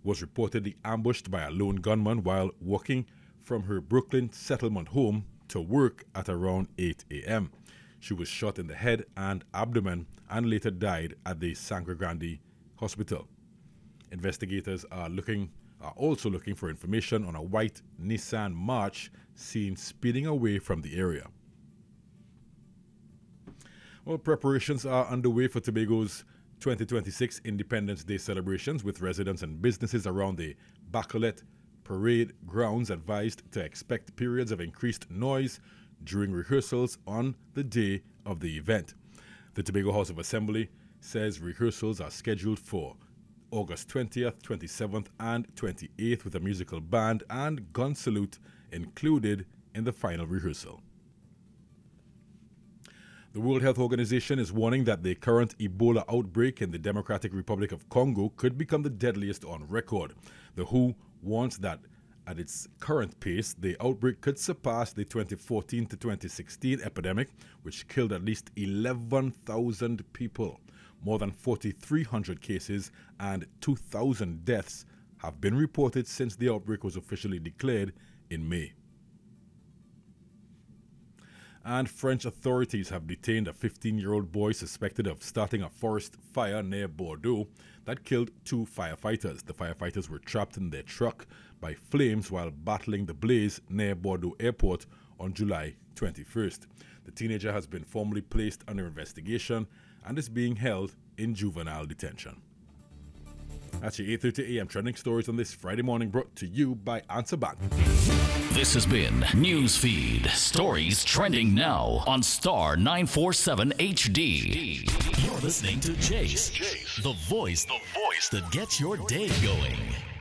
was reportedly ambushed by a lone gunman while walking from her Brooklyn settlement home to work at around 8 a.m. She was shot in the head and abdomen and later died at the Sangre Grande Hospital. Investigators are also looking for information on a white Nissan March seen speeding away from the area. Well, preparations are underway for Tobago's 2026 Independence Day celebrations, with residents and businesses around the Bacolette Parade grounds advised to expect periods of increased noise during rehearsals on the day of the event. The Tobago House of Assembly says rehearsals are scheduled for August 20th, 27th, and 28th, with a musical band and gun salute included in the final rehearsal. The World Health Organization is warning that the current Ebola outbreak in the Democratic Republic of Congo could become the deadliest on record. The WHO warns that at its current pace, the outbreak could surpass the 2014 to 2016 epidemic, which killed at least 11,000 people. More than 4,300 cases and 2,000 deaths have been reported since the outbreak was officially declared in May. And French authorities have detained a 15-year-old boy suspected of starting a forest fire near Bordeaux that killed 2 firefighters. The firefighters were trapped in their truck by flames while battling the blaze near Bordeaux Airport on July 21st. The teenager has been formally placed under investigation and is being held in juvenile detention. That's your 8:30 a.m. trending stories on this Friday morning, brought to you by Answer Bank. This has been Newsfeed, stories trending now on Star 947 HD. You're listening to Jace, the voice that gets your day going.